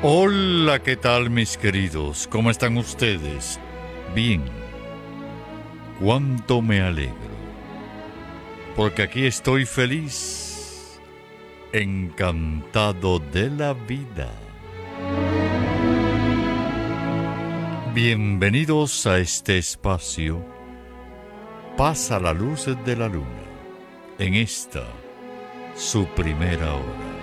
Hola, ¿qué tal mis queridos? ¿Cómo están ustedes? Bien. Cuánto me alegro. Porque aquí estoy feliz, encantado de la vida. Bienvenidos a este espacio. Pasa la luz de la luna en esta, su primera hora.